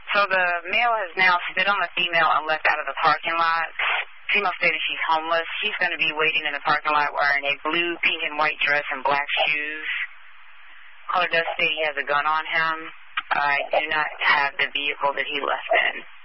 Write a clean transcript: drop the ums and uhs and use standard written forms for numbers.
So the male has now spit on the female and left out of the parking lot. Female stated she's homeless. She's going to be waiting in the parking lot wearing a blue, pink, and white dress and black shoes. Caller does state he has a gun on him. I do not have the vehicle that he left in.